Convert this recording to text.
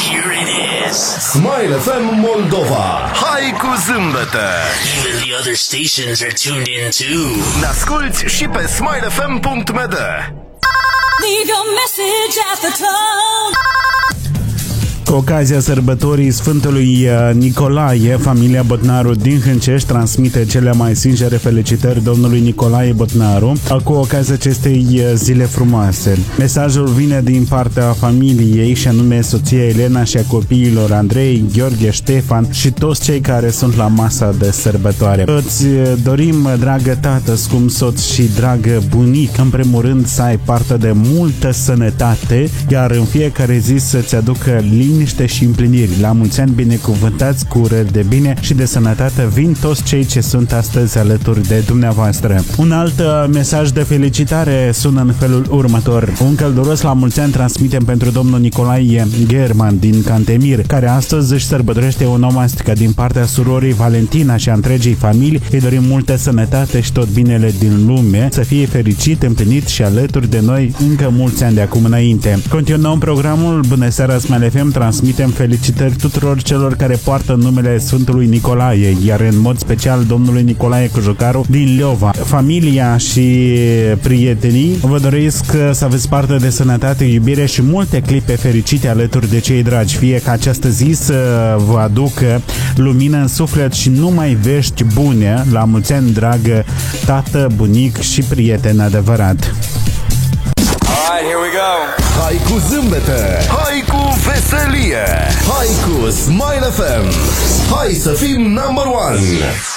Here it is. Smile FM Moldova. Hai cu zâmbete. Even the other stations are tuned in too. Ne asculti și pe smilefm.md. Leave your message at the tone. Cu ocazia sărbătorii Sfântului Nicolae, familia Botnaru din Hâncești transmite cele mai sincere felicitări domnului Nicolae Botnaru cu ocazia acestei zile frumoase. Mesajul vine din partea familiei, și anume soția Elena și a copiilor Andrei, Gheorghe, Ștefan și toți cei care sunt la masa de sărbătoare. Îți dorim, dragă tată, scump soț și dragă bunic, în primul rând să ai parte de multă sănătate, iar în fiecare zi să-ți aducă liniște și împliniri. La mulți ani binecuvântați, cu urări de bine și de sănătate vin toți cei ce sunt astăzi alături de dumneavoastră. Un alt mesaj de felicitare sună în felul următor. Un călduros la mulți ani transmitem pentru domnul Nicolae German din Cantemir, care astăzi își sărbătorește o onomastică din partea surorii Valentina și a întregii familii. Îi dorim multă sănătate și tot binele din lume, să fie fericit, împlinit și alături de noi încă mulți ani de acum înainte. Continuăm programul. Bună seara, Smile FM. Transmitem felicitări tuturor celor care poartă numele Sfântului Nicolae, iar în mod special domnului Nicolae Cujucaru din Leova. Familia și prietenii vă doresc să aveți parte de sănătate, iubire și multe clipe fericite alături de cei dragi. Fie ca această zi să vă aducă lumină în suflet și numai vești bune. La mulți ani, dragă tată, bunic și prieten adevărat. Alright, here we go. Hai cu zâmbete. Hai cu veselie. Hai cu Smile FM. Hai să fim number one.